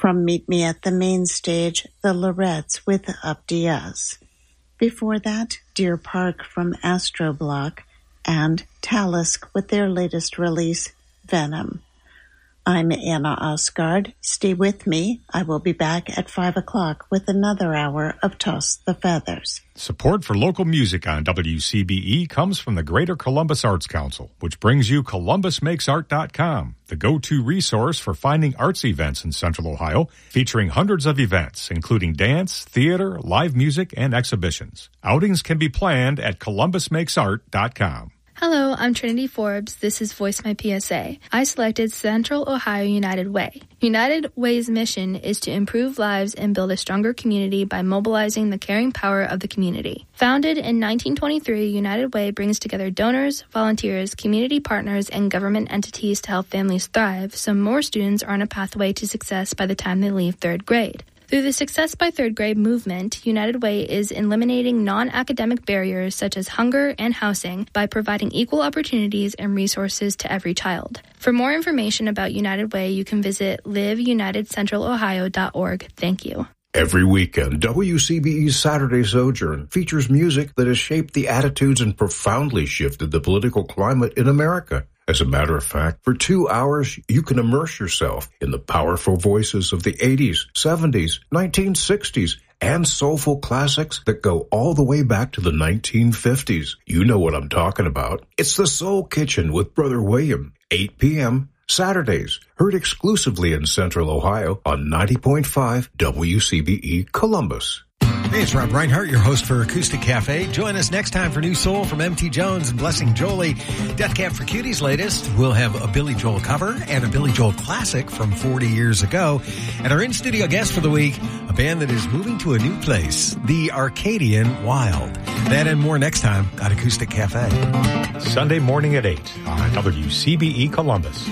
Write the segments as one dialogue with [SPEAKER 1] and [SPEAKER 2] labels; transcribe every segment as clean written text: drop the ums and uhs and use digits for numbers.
[SPEAKER 1] From Meet Me at the Main Stage, the Lorettes with Up Diaz. Before that, Deer Park from Astro Block, and Talisk with their latest release, Venom. I'm Anna Osgard. Stay with me. I will be back at 5 o'clock with another hour of Toss the Feathers.
[SPEAKER 2] Support for local music on WCBE comes from the Greater Columbus Arts Council, which brings you ColumbusMakesArt.com, the go-to resource for finding arts events in Central Ohio, featuring hundreds of events, including dance, theater, live music, and exhibitions. Outings can be planned at ColumbusMakesArt.com.
[SPEAKER 3] Hello, I'm Trinity Forbes. This is Voice My PSA. I selected Central Ohio United Way. United Way's mission is to improve lives and build a stronger community by mobilizing the caring power of the community. Founded in 1923, United Way brings together donors, volunteers, community partners, and government entities to help families thrive so more students are on a pathway to success by the time they leave third grade. Through the Success by Third Grade movement, United Way is eliminating non-academic barriers such as hunger and housing by providing equal opportunities and resources to every child. For more information about United Way, you can visit liveunitedcentralohio.org. Thank you.
[SPEAKER 4] Every weekend, WCBE's Saturday Sojourn features music that has shaped the attitudes and profoundly shifted the political climate in America. As a matter of fact, for 2 hours, you can immerse yourself in the powerful voices of the 80s, 70s, 1960s, and soulful classics that go all the way back to the 1950s. You know what I'm talking about. It's the Soul Kitchen with Brother William, 8 p.m., Saturdays, heard exclusively in Central Ohio on 90.5 WCBE Columbus.
[SPEAKER 5] Hey, it's Rob Reinhart, your host for Acoustic Cafe. Join us next time for New Soul from M.T. Jones and Blessing Jolie. Death Cab for Cuties latest. We'll have a Billy Joel cover and a Billy Joel classic from 40 years ago. And our in-studio guest for the week, a band that is moving to a new place, the Arcadian Wild. That and more next time on Acoustic Cafe.
[SPEAKER 2] Sunday morning at 8 on WCBE Columbus.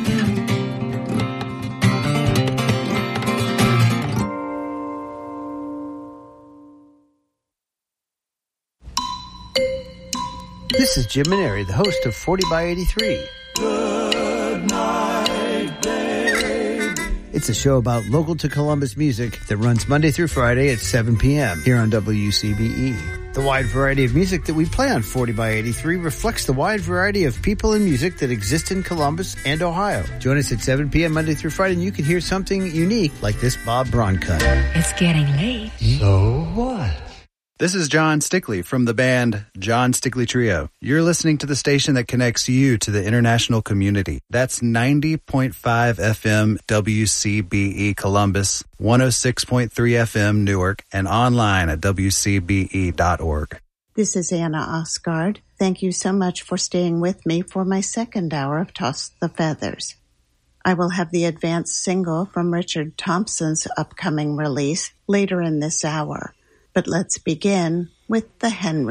[SPEAKER 6] This is Jim Maneri, the host of 40 by 83.
[SPEAKER 7] Good night, babe.
[SPEAKER 6] It's a show about local to Columbus music that runs Monday through Friday at 7 p.m. here on WCBE. The wide variety of music that we play on 40 by 83 reflects the wide variety of people and music that exist in Columbus and Ohio. Join us at 7 p.m. Monday through Friday and you can hear something unique like this Bob Braun cut.
[SPEAKER 8] It's getting late.
[SPEAKER 6] So what?
[SPEAKER 9] This is John Stickley from the band John Stickley Trio. You're listening to the station that connects you to the international community. That's 90.5 FM WCBE Columbus, 106.3 FM Newark, and online at WCBE.org.
[SPEAKER 1] This is Anna Osgard. Thank you so much for staying with me for my second hour of Toss the Feathers. I will have the advanced single from Richard Thompson's upcoming release later in this hour. But let's begin with the Henry.